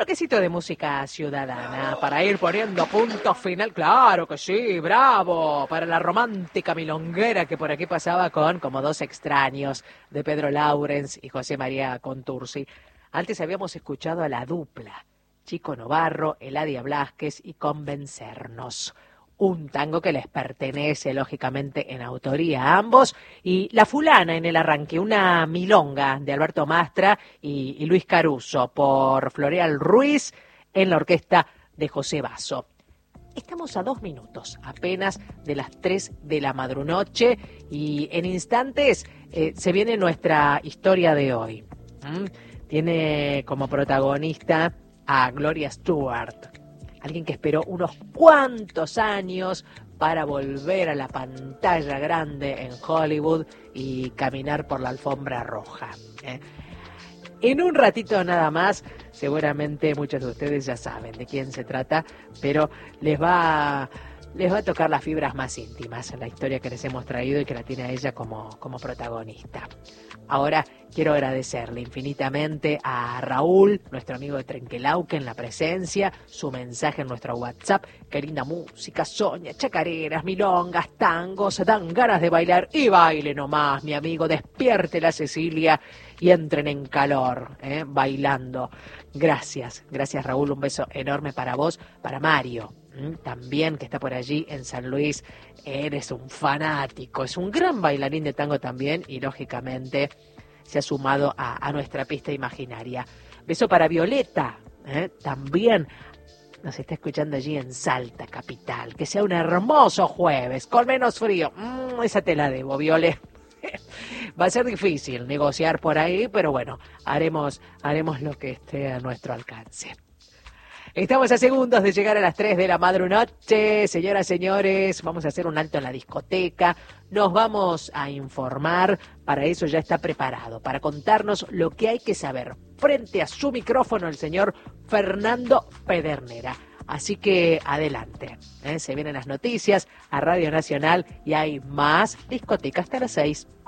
bloquecito de música ciudadana para ir poniendo punto final. Claro que sí, bravo, para la romántica milonguera que por aquí pasaba con Como dos extraños de Pedro Laurens y José María Contursi. Antes habíamos escuchado a la dupla, Chico Novarro, Eladia Blasquez y Convencernos. Un tango que les pertenece, lógicamente, en autoría a ambos. Y La Fulana en el arranque, una milonga de Alberto Mastra y Luis Caruso por Floreal Ruiz en la orquesta de José Basso. Estamos a 2 minutos apenas de las 3 de la madrunoche y en instantes se viene nuestra historia de hoy. Tiene como protagonista a Gloria Stewart, alguien que esperó unos cuantos años para volver a la pantalla grande en Hollywood y caminar por la alfombra roja. En un ratito nada más, seguramente muchos de ustedes ya saben de quién se trata, pero les va a tocar las fibras más íntimas en la historia que les hemos traído y que la tiene a ella como protagonista. Ahora quiero agradecerle infinitamente a Raúl, nuestro amigo de Trenquelauquen, la presencia, su mensaje en nuestro WhatsApp. Qué linda música, Sonia, chacareras, milongas, tangos, dan ganas de bailar y baile nomás, mi amigo, despierte la Cecilia y entren en calor, bailando. Gracias Raúl, un beso enorme para vos, para Mario. También, que está por allí en San Luis, eres un fanático, es un gran bailarín de tango también y lógicamente se ha sumado a nuestra pista imaginaria. Beso para Violeta, también nos está escuchando allí en Salta, capital. Que sea un hermoso jueves, con menos frío. Esa te la debo, Viole. Va a ser difícil negociar por ahí, pero bueno, haremos lo que esté a nuestro alcance. Estamos a segundos de llegar a las 3 de la madrunoche. Señoras, señores, vamos a hacer un alto en la discoteca. Nos vamos a informar. Para eso ya está preparado, para contarnos lo que hay que saber. Frente a su micrófono el señor Fernando Pedernera. Así que adelante. Se vienen las noticias a Radio Nacional y hay más discoteca hasta las 6.